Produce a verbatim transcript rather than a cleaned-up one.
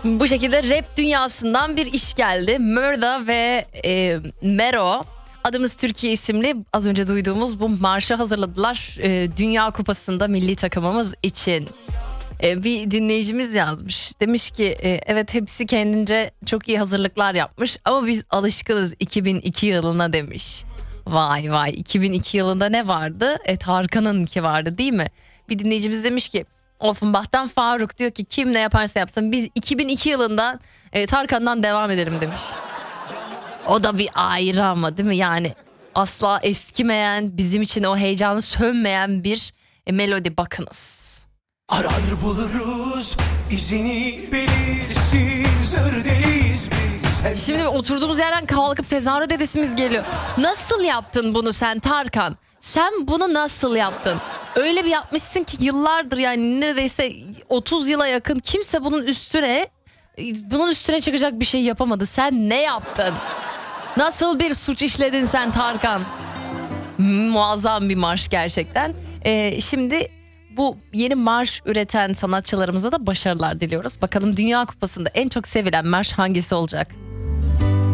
Bu şekilde rap dünyasından bir iş geldi. Murda ve e, Mero Adımız Türkiye isimli az önce duyduğumuz bu marşı hazırladılar e, Dünya Kupası'nda milli takımımız için. E, bir dinleyicimiz yazmış. Demiş ki e, evet hepsi kendince çok iyi hazırlıklar yapmış ama biz alışkınız iki bin iki yılına demiş. Vay vay iki bin iki yılında ne vardı? E, Tarkan'ınki vardı değil mi? Bir dinleyicimiz demiş ki Offenbach'tan Faruk diyor ki kim ne yaparsa yapsın biz iki bin iki yılında e, Tarkan'dan devam edelim demiş. O da bir ayrı ama değil mi? Yani asla eskimeyen, bizim için o heyecanı sönmeyen bir e, melodi, bakınız. Arar buluruz, izini belirsin, zır deriz biz. Şimdi oturduğumuz yerden kalkıp tezahürat edesimiz geliyor. Nasıl yaptın bunu sen Tarkan? Sen bunu nasıl yaptın? Öyle bir yapmışsın ki yıllardır, yani neredeyse otuz yıla yakın kimse bunun üstüne bunun üstüne çıkacak bir şey yapamadı. Sen ne yaptın? Nasıl bir suç işledin sen Tarkan? Muazzam bir marş gerçekten. Ee, şimdi bu yeni marş üreten sanatçılarımıza da başarılar diliyoruz. Bakalım Dünya Kupası'nda en çok sevilen marş hangisi olacak?